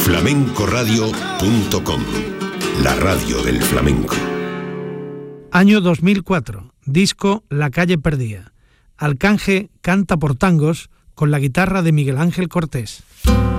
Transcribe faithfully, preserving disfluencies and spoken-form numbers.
flamenco radio punto com, la radio del flamenco. Año dos mil cuatro, disco La calle perdida. Alcanje canta por tangos con la guitarra de Miguel Ángel Cortés.